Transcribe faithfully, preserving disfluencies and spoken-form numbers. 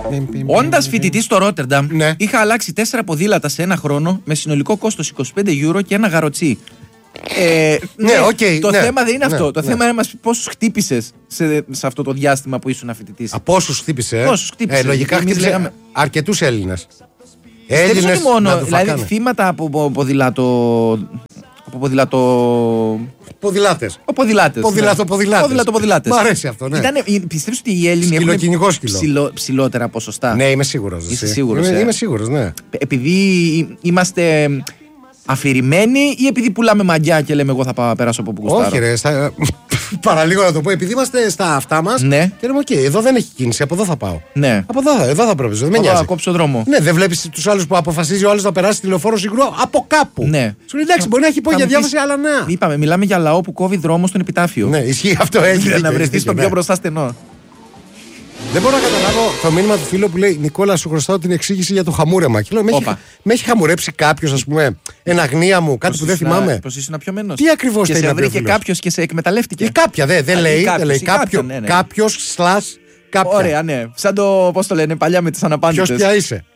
Όντας φοιτητής στο Ρότερνταμ, Ναι. είχα αλλάξει τέσσερα ποδήλατα σε ένα χρόνο με συνολικό κόστος είκοσι πέντε ευρώ και ένα γαροτσί. Ε, Ναι, οκ, το ναι, θέμα δεν είναι ναι, αυτό. Το ναι. θέμα είναι να μας πει πόσους χτύπησες σε, σε αυτό το διάστημα που ήσουν φοιτητής. Από όσους χτύπησε. Πόσους χτύπησε, Ε, λογικά εμείς χτύπησε λέγαμε- αρκετούς Έλληνες. Δεν είναι Έλληνες μόνο, να το δηλαδή φακάνε. θύματα από πο- ποδηλάτο. Από ποδηλάτο. Ποδηλάτες. Ο ποδηλάτες. Ποδηλατοποδηλάτες. Ποδηλατοποδηλάτες. Μ' αρέσει αυτό, ναι. Ήτανε, πιστεύεις ότι οι Έλληνοι έχουν Σκυλοκυνηγό σκυλο. ψηλό, ψηλότερα ποσοστά? Ναι, είμαι σίγουρος. Είσαι εσύ. σίγουρος, Είμαι, ε? είμαι σίγουρος, ναι. Επειδή είμαστε αφηρημένοι ή επειδή πουλάμε μαγιά και λέμε εγώ θα πάω, περάσω από που κουστάρω? Όχι, ρε. Στα... Παραλίγο να το πω. Επειδή είμαστε στα αυτά μας. Ναι. Και λέμε, οκ, εδώ δεν έχει κίνηση. Από εδώ θα πάω. Ναι. Από εδώ, θα- εδώ θα πρέπει. Δεν με Εδώ νοιάζει. θα κόψω δρόμο. Ναι, δεν βλέπεις τους άλλους που αποφασίζει ο άλλος να περάσει τηλεοφόρο συγκρού από κάπου. Ναι. Σου λέει εντάξει, μπορεί να έχει Θα υπόγεια μου διάβαση, πεις- αλλά ναι. Είπαμε, μιλάμε για λαό που κόβει δρόμο στον επιτάφιο. Ναι, ισχύει αυτό. Έχει Για δίκιο, να έχει βρεθεί δίκιο, στο πιο ναι. μπροστά στενό. Δεν μπορώ να καταλάβω το μήνυμα του φίλου που λέει Νικόλα, σου χρωστάω την εξήγηση για το χαμούρεμα. Και λέω, με έχει, Όπα. με έχει χαμουρέψει κάποιο, α πούμε, εν αγνία μου, κάτι που δεν θυμάμαι. Πώ ήσουν πιωμένος. Τι ακριβώς Και θέλει σε να πει ο βρήκε φίλος? κάποιο και σε εκμεταλλεύτηκε. Ή κάποια, δεν δεν Α, ή λέει. κάποιος, Δεν λέει ή κάποιο. κάποιον, ναι, ναι. Κάποιο, σλά, κάποια. Ωραία, ναι. Σαν το, πώς το λένε, παλιά με τις αναπάντητες. Ποιο πια είσαι.